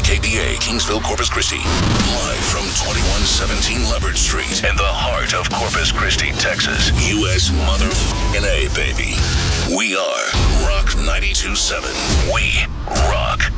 KPA, Kingsville, Corpus Christi. Live from 2117 Leopard Street in the heart of Corpus Christi, Texas. U.S. motherfucking A, baby. We are Rock 92.7. We rock.